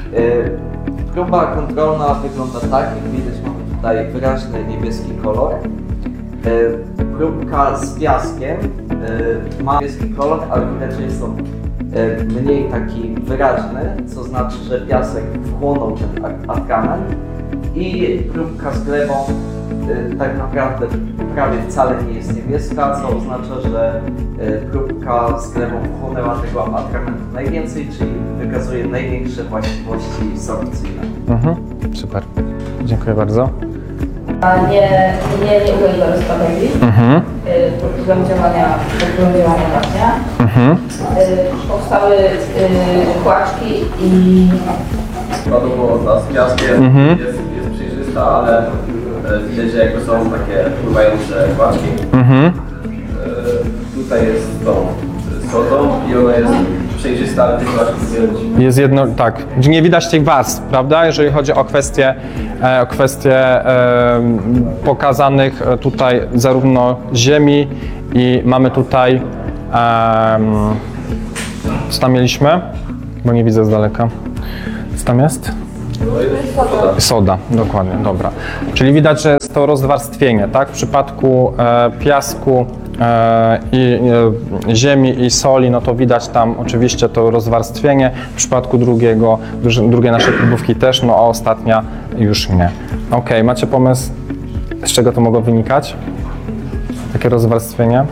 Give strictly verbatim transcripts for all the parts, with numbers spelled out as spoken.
Próba kontrolna wygląda tak, jak widać, mamy tutaj wyraźny niebieski kolor. Próbka z piaskiem ma niebieski kolor, ale widać, że jest on mniej taki wyraźny, co znaczy, że piasek wchłonął ten atrament. I próbka z glebą tak naprawdę prawie wcale nie jest niebieska, co oznacza, że próbka z glebą wchłonęła tego atramentu najwięcej, czyli wykazuje największe właściwości sorpcyjne. Mhm, super. Dziękuję bardzo. Nie, nie, nie uległa rozpadowi Mhm. pod wpływem działania, pod wpływem działania wapnia. Mhm. Powstały kłaczki i Woda z piaskiem Mhm. jest, jest przejrzysta, ale e, widać, że jakby są takie pływające kłaczki. Mhm. E, tutaj jest tą sodą i ona jest przejrzysta, ale tych kłaczków widać. Jest jedno, tak, nie widać tych warstw, prawda, jeżeli chodzi o kwestie, e, o kwestie e, pokazanych tutaj zarówno ziemi i mamy tutaj, e, co tam mieliśmy, bo nie widzę z daleka, co tam jest? Soda, dokładnie, dobra. Czyli widać, że jest to rozwarstwienie, tak? W przypadku e, piasku e, i e, ziemi i soli, no to widać tam oczywiście to rozwarstwienie. W przypadku drugiego, drugiej naszej próbówki też, no a ostatnia już nie. Ok, macie pomysł, z czego to mogło wynikać? Takie rozwarstwienie?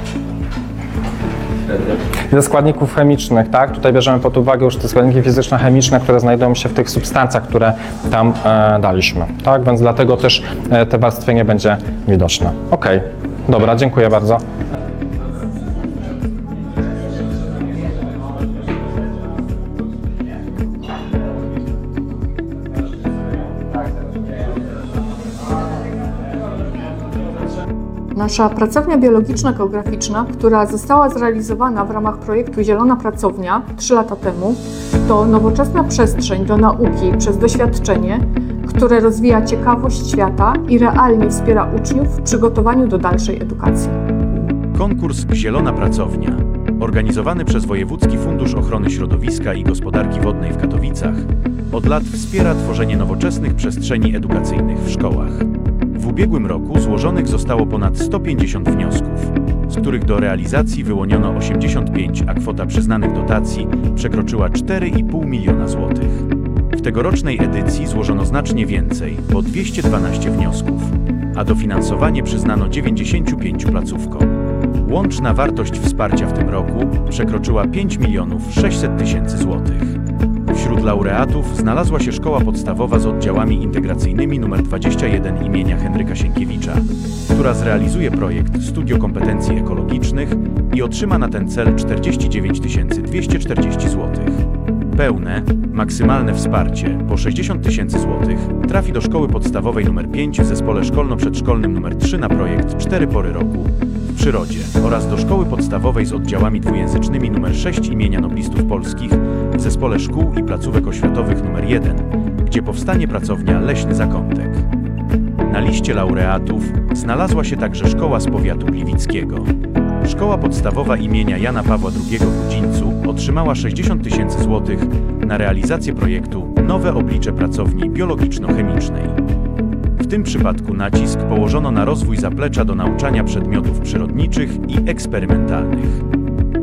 Ze składników chemicznych, tak? Tutaj bierzemy pod uwagę już te składniki fizyczno-chemiczne, które znajdują się w tych substancjach, które tam e, daliśmy, tak? Więc dlatego też e, te warstwienie będzie widoczne. Ok, dobra, dziękuję bardzo. Nasza pracownia biologiczno-geograficzna, która została zrealizowana w ramach projektu Zielona Pracownia trzy lata temu, to nowoczesna przestrzeń do nauki przez doświadczenie, które rozwija ciekawość świata i realnie wspiera uczniów w przygotowaniu do dalszej edukacji. Konkurs Zielona Pracownia, organizowany przez Wojewódzki Fundusz Ochrony Środowiska i Gospodarki Wodnej w Katowicach, od lat wspiera tworzenie nowoczesnych przestrzeni edukacyjnych w szkołach. W ubiegłym roku złożonych zostało ponad sto pięćdziesiąt wniosków, z których do realizacji wyłoniono osiemdziesiąt pięć, a kwota przyznanych dotacji przekroczyła cztery i pół miliona złotych. W tegorocznej edycji złożono znacznie więcej, bo dwieście dwanaście wniosków, a dofinansowanie przyznano dziewięćdziesięciu pięciu placówkom. Łączna wartość wsparcia w tym roku przekroczyła pięć milionów sześćset tysięcy złotych. Wśród laureatów znalazła się Szkoła Podstawowa z oddziałami integracyjnymi nr dwadzieścia jeden imienia Henryka Sienkiewicza, która zrealizuje projekt Studio Kompetencji Ekologicznych i otrzyma na ten cel czterdzieści dziewięć tysięcy dwieście czterdzieści złotych. Pełne, maksymalne wsparcie po sześćdziesiąt tysięcy złotych trafi do Szkoły Podstawowej nr pięć w Zespole Szkolno-Przedszkolnym nr trzy na projekt Cztery Pory Roku w Przyrodzie oraz do Szkoły Podstawowej z oddziałami dwujęzycznymi nr sześć imienia Noblistów Polskich w Zespole Szkół i Placówek Oświatowych nr jeden, gdzie powstanie pracownia Leśny Zakątek. Na liście laureatów znalazła się także Szkoła z Powiatu Gliwickiego. Szkoła Podstawowa imienia Jana Pawła drugiego w Udzińcu otrzymała sześćdziesiąt tysięcy złotych na realizację projektu Nowe oblicze pracowni biologiczno-chemicznej. W tym przypadku nacisk położono na rozwój zaplecza do nauczania przedmiotów przyrodniczych i eksperymentalnych.